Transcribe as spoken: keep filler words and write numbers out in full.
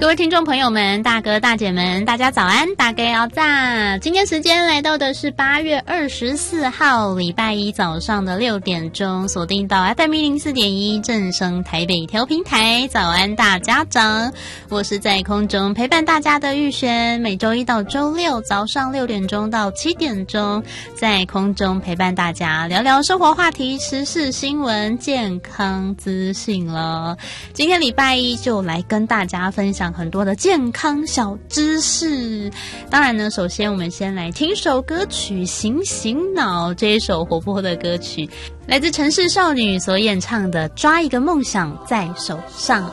各位听众朋友们，大哥大姐们，大家早安，大家要炸！今天时间来到的是八月二十四号礼拜一早上的六点钟，锁定到 F M 一零四点一正声台北调频台。早安大家长，我是在空中陪伴大家的玉璇，每周一到周六早上六点钟到七点钟，在空中陪伴大家聊聊生活话题、时事新闻、健康资讯了。今天礼拜一就来跟大家分享很多的健康小知识。当然呢，首先我们先来听首歌曲《醒醒脑》，这一首活泼的歌曲来自城市少女所演唱的《抓一个梦想在手上》。